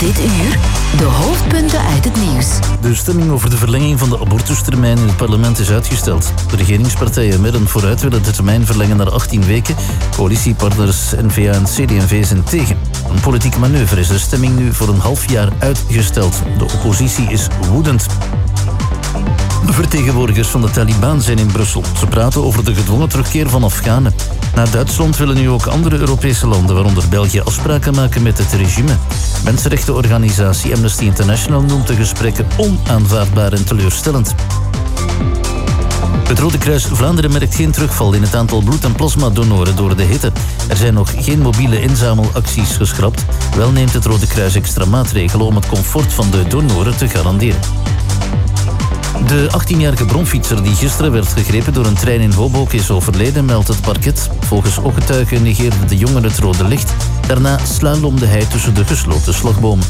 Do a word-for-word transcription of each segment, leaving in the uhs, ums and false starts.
Dit uur de hoofdpunten uit het nieuws. De stemming over de verlenging van de abortustermijn in het parlement is uitgesteld. De regeringspartijen met en vooruit willen de termijn verlengen naar achttien weken. Coalitiepartners N V A en C D en V zijn tegen. Een politieke manoeuvre is de stemming nu voor een half jaar uitgesteld. De oppositie is woedend. De vertegenwoordigers van de Taliban zijn in Brussel. Ze praten over de gedwongen terugkeer van Afghanen. Na Duitsland willen nu ook andere Europese landen, waaronder België, afspraken maken met het regime. Mensenrechtenorganisatie Amnesty International noemt de gesprekken onaanvaardbaar en teleurstellend. Het Rode Kruis Vlaanderen merkt geen terugval in het aantal bloed- en plasmadonoren door de hitte. Er zijn nog geen mobiele inzamelacties geschrapt. Wel neemt het Rode Kruis extra maatregelen om het comfort van de donoren te garanderen. De achttienjarige bromfietser die gisteren werd gegrepen door een trein in Hoboken is overleden, meldt het parket. Volgens ooggetuigen negeerde de jongen het rode licht. Daarna slalomde hij tussen de gesloten slagbomen.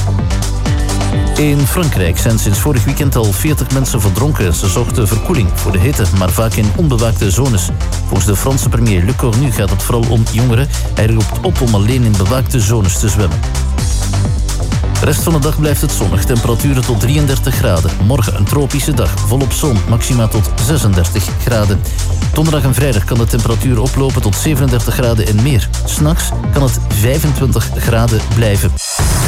In Frankrijk zijn sinds vorig weekend al veertig mensen verdronken. Ze zochten verkoeling voor de hitte, maar vaak in onbewaakte zones. Volgens de Franse premier Le Cornu gaat het vooral om jongeren. Hij roept op om alleen in bewaakte zones te zwemmen. De rest van de dag blijft het zonnig. Temperaturen tot drieëndertig graden. Morgen een tropische dag, volop zon. Maxima tot zesendertig graden. Donderdag en vrijdag kan de temperatuur oplopen tot zevenendertig graden en meer. 'S Nachts kan het vijfentwintig graden blijven.